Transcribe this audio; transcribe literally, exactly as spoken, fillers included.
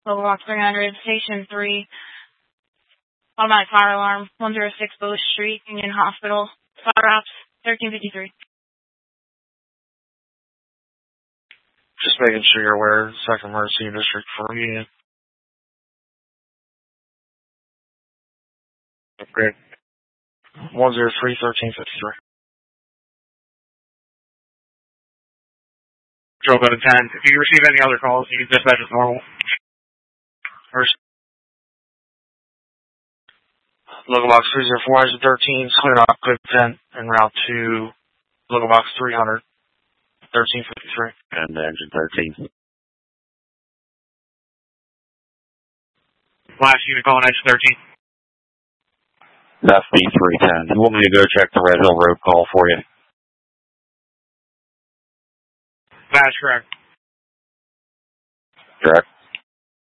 Local Box three hundred, Station three. Automatic fire alarm, one oh six Bow Street, Union Hospital. Fire ops, thirteen fifty-three. Just making sure you're aware, second emergency district for Union. Great. one oh three, thirteen fifty-three. Control code ten. If you receive any other calls, you can dispatch as normal. First, Local Box three oh four, engine thirteen, clear off, clear ten, en route to Local Box three hundred, thirteen fifty-three. And engine thirteen. Last unit calling engine thirteen. That's B three ten. You want me to go check the Red Hill Road call for you? That's correct. Correct.